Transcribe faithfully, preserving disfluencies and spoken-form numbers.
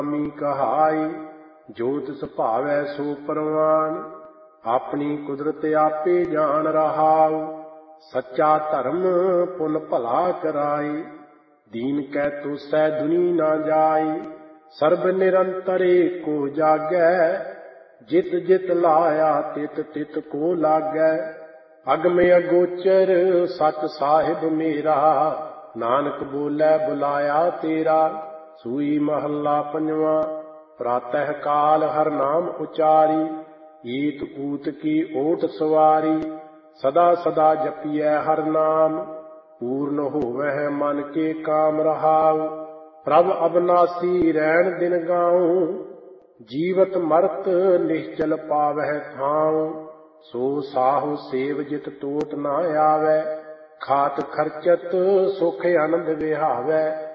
स्वामी कहाई, जो तिस भावै सो परवान। अपनी कुदरत आपे जान रहाउ, सच्चा धर्म पुन भला कराई। दीन कै तुसै दुनी ना जाई, सर्ब निरंतर एको जागै। जित जित लाया तित तित को लागै, अगम अगोचर सच साहिब मेरा। नानक बोलै बुलाया तेरा, सूई महला पंजवा। प्रातः काल हर नाम उचारी, ईत ऊत की ओट सवारी। सदा सदा जपिए हर नाम, पूर्ण होवै मन के काम रहाउ। प्रभ अविनाशी रैन दिन गाऊं, जीवत मरत निश्चल पावह ठाऊं। सो साहु सेव जित टोट ना आवै, खात खर्चत सुख आनंद विहावै।